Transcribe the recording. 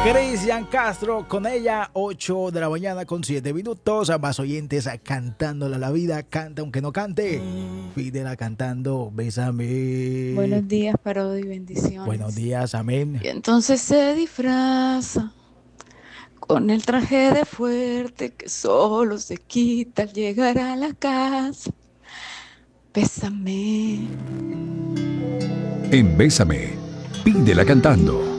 Cristian Castro con ella, 8 de la mañana con 7 minutos. A más oyentes cantándole a la vida. Canta aunque no cante. Pídela cantando, bésame. Buenos días, Parodi, Buenos bendiciones. días, amén. Y entonces se disfraza con el traje de fuerte que solo se quita al llegar a la casa. Bésame. En Bésame, pídela cantando.